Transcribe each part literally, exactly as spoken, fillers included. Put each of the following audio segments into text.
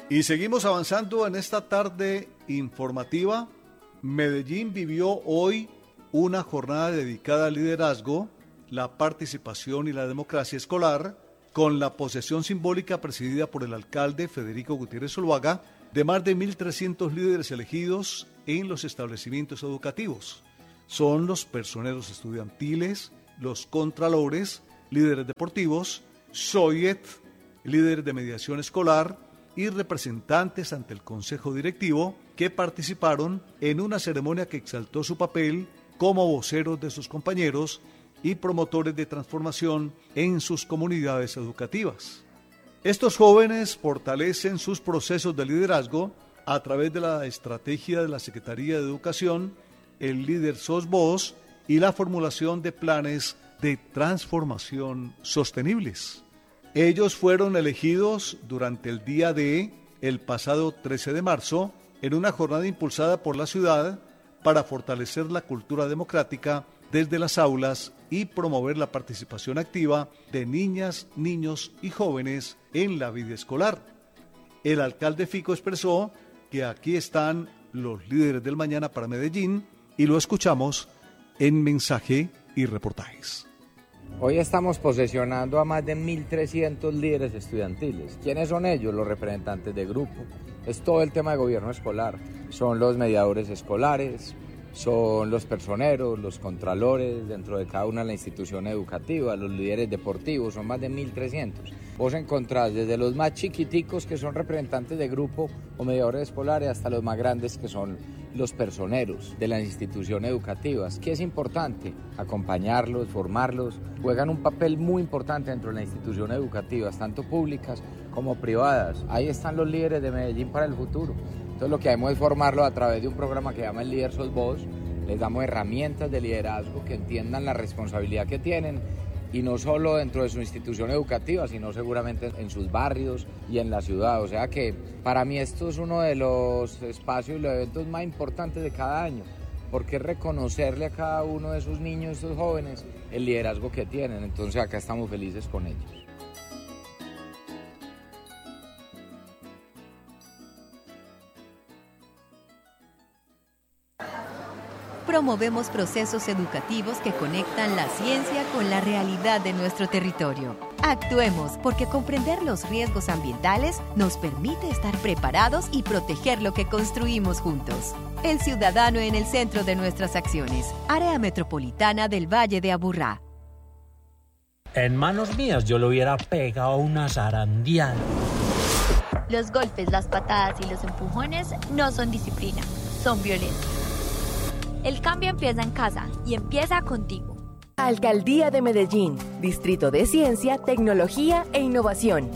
Y seguimos avanzando en esta tarde informativa. Medellín vivió hoy una jornada dedicada al liderazgo, la participación y la democracia escolar, con la posesión simbólica presidida por el alcalde Federico Gutiérrez Zuluaga de más de mil trescientos líderes elegidos en los establecimientos educativos. Son los personeros estudiantiles, los contralores, líderes deportivos, soviet, líderes de mediación escolar y representantes ante el Consejo Directivo que participaron en una ceremonia que exaltó su papel como voceros de sus compañeros y promotores de transformación en sus comunidades educativas. Estos jóvenes fortalecen sus procesos de liderazgo a través de la estrategia de la Secretaría de Educación, el líder Sos Vos y la formulación de planes de transformación sostenibles. Ellos fueron elegidos durante el día de el pasado trece de marzo en una jornada impulsada por la ciudad para fortalecer la cultura democrática desde las aulas y promover la participación activa de niñas, niños y jóvenes en la vida escolar. El alcalde Fico expresó que aquí están los líderes del mañana para Medellín y lo escuchamos en mensaje y reportajes. Hoy estamos posesionando a más de mil trescientos líderes estudiantiles. ¿Quiénes son ellos? Los representantes de grupo. Es todo el tema de gobierno escolar. Son los mediadores escolares, son los personeros, los contralores dentro de cada una de la institución educativa, los líderes deportivos, son más de mil trescientos. Vos encontrás desde los más chiquiticos que son representantes de grupo o mediadores escolares hasta los más grandes que son los personeros de las instituciones educativas. ¿Qué es importante? Acompañarlos, formarlos, juegan un papel muy importante dentro de las instituciones educativas, tanto públicas como privadas. Ahí están los líderes de Medellín para el futuro. Entonces lo que hacemos es formarlo a través de un programa que se llama El Líder Sos Vos. Les damos herramientas de liderazgo que entiendan la responsabilidad que tienen y no solo dentro de su institución educativa, sino seguramente en sus barrios y en la ciudad. O sea que para mí esto es uno de los espacios y los eventos más importantes de cada año, porque es reconocerle a cada uno de esos niños, estos jóvenes, el liderazgo que tienen. Entonces acá estamos felices con ellos. Promovemos procesos educativos que conectan la ciencia con la realidad de nuestro territorio. Actuemos porque comprender los riesgos ambientales nos permite estar preparados y proteger lo que construimos juntos. El ciudadano en el centro de nuestras acciones. Área Metropolitana del Valle de Aburrá. En manos mías yo le hubiera pegado una zarandeada. Los golpes, las patadas y los empujones no son disciplina, son violencia. El cambio empieza en casa y empieza contigo. Alcaldía de Medellín, Distrito de Ciencia, Tecnología e Innovación.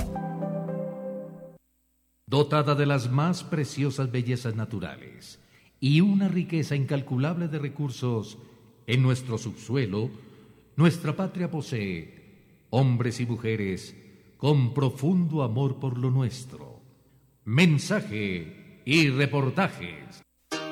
Dotada de las más preciosas bellezas naturales y una riqueza incalculable de recursos, en nuestro subsuelo, nuestra patria posee hombres y mujeres con profundo amor por lo nuestro. Mensaje y reportajes.